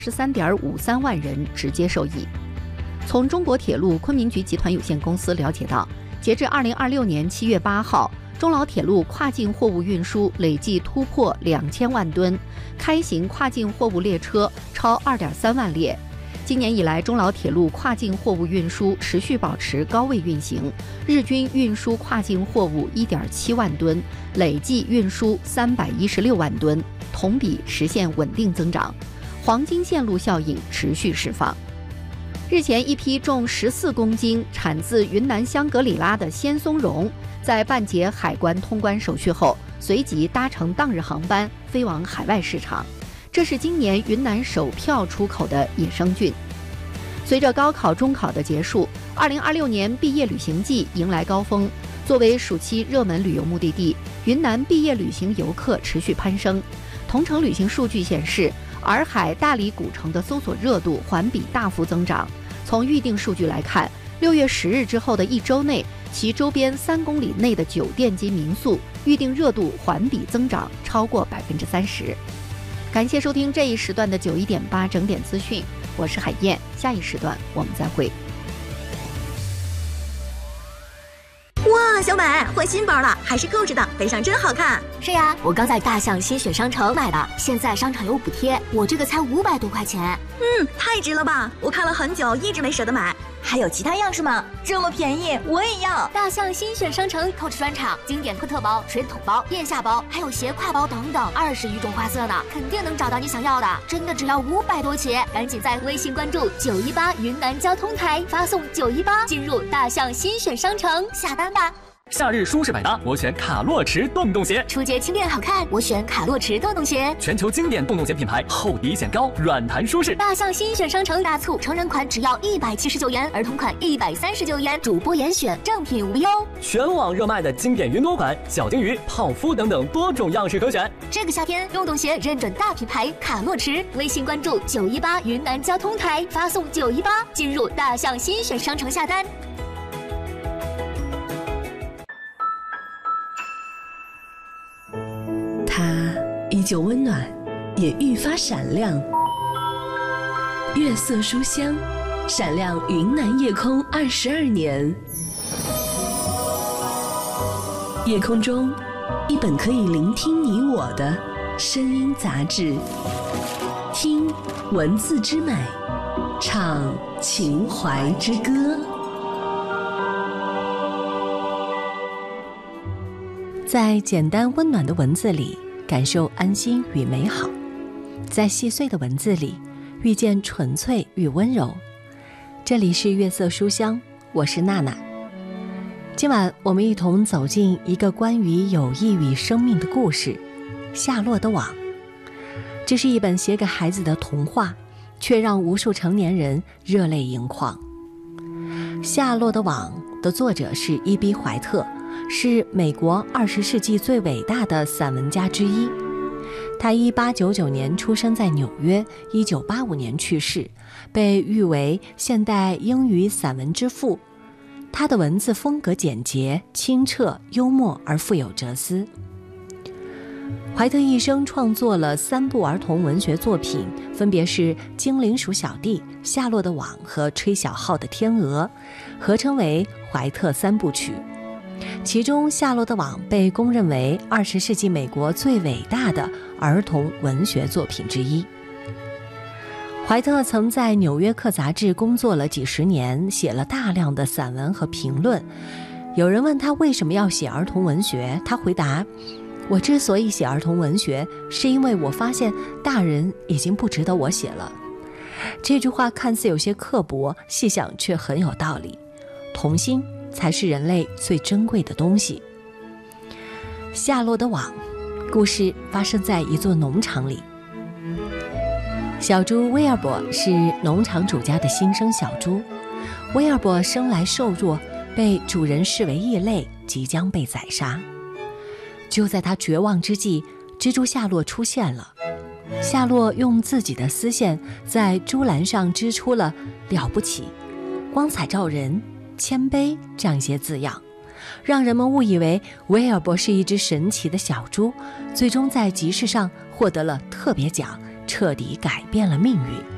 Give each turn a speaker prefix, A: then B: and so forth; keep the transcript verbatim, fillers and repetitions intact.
A: 十三点五三万人直接受益。从中国铁路昆明局集团有限公司了解到，截至二零二六年七月八号，中老铁路跨境货物运输累计突破两千万吨，开行跨境货物列车超二点三万列。今年以来，中老铁路跨境货物运输持续保持高位运行，日均运输跨境货物一点七万吨，累计运输三百一十六万吨，同比实现稳定增长。黄金线路效应持续释放。日前，一批重十四公斤、产自云南香格里拉的鲜松茸，在办结海关通关手续后，随即搭乘当日航班飞往海外市场。这是今年云南首票出口的野生菌。随着高考、中考的结束，二零二六年毕业旅行季迎来高峰。作为暑期热门旅游目的地，云南毕业旅行游客持续攀升。同程旅行数据显示，洱海、大理古城的搜索热度环比大幅增长。从预订数据来看，六月十日之后的一周内，其周边三公里内的酒店及民宿预订热度环比增长超过百分之三十。感谢收听这一时段的九一点八整点资讯，我是海燕，下一时段我们再会。
B: 哇，小美换新包了，还是购置的，背上真好看。
C: 是呀，我刚在大象新选商城买的，现在商场有补贴，我这个才五百多块钱。
B: 嗯，太值了吧！我看了很久，一直没舍得买。还有其他样式吗？这么便宜，我也要！
C: 大象新选商城 Coach 专场，经典托特包、水桶包、腋下包，还有斜挎包等等，二十余种花色呢，肯定能找到你想要的。真的只要五百多起，赶紧在微信关注九一八云南交通台，发送九一八进入大象新选商城下单吧。
D: 夏日舒适百搭，我选卡洛驰洞洞鞋。
C: 初节轻便好看，我选卡洛驰洞洞鞋。
D: 全球经典洞洞鞋品牌，厚底显高，软弹舒适。
C: 大象新选商城大促，成人款只要一百七十九元，儿童款一百三十九元，主播严选，正品无忧。
D: 全网热卖的经典云朵款、小金鱼、泡芙等等多种样式可选。
C: 这个夏天，洞洞鞋认准大品牌卡洛驰，微信关注九一八云南交通台，发送九一八进入大象新选商城下单。
E: 它依旧温暖，也愈发闪亮。月色书香，闪亮云南夜空二十二年。夜空中，一本可以聆听你我的声音杂志，听文字之美，唱情怀之歌。在简单温暖的文字里，感受安心与美好；在细碎的文字里，遇见纯粹与温柔。这里是月色书香，我是娜娜。今晚我们一同走进一个关于友谊与生命的故事——夏洛的网。这是一本写给孩子的童话，却让无数成年人热泪盈眶。夏洛的网的作者是伊比·怀特，是美国二十世纪最伟大的散文家之一。他一八九九年出生在纽约，一九八五年去世，被誉为现代英语散文之父。他的文字风格简洁、清澈、幽默而富有哲思。怀特一生创作了三部儿童文学作品，分别是《精灵鼠小弟》、《夏洛的网》和《吹小号的天鹅》，合称为怀特三部曲。其中《夏洛的网》被公认为二十世纪美国最伟大的儿童文学作品之一。怀特曾在《纽约客》杂志工作了几十年，写了大量的散文和评论。有人问他为什么要写儿童文学，他回答：我之所以写儿童文学，是因为我发现大人已经不值得我写了。这句话看似有些刻薄，细想却很有道理。童心才是人类最珍贵的东西。夏洛的网，故事发生在一座农场里。小猪威尔伯是农场主家的新生小猪。威尔伯生来瘦弱，被主人视为异类，即将被宰杀。就在他绝望之际，蜘蛛夏洛出现了。夏洛用自己的丝线在猪栏上织出了了不起、光彩照人、谦卑这样一些字样，让人们误以为威尔伯是一只神奇的小猪，最终在集市上获得了特别奖，彻底改变了命运。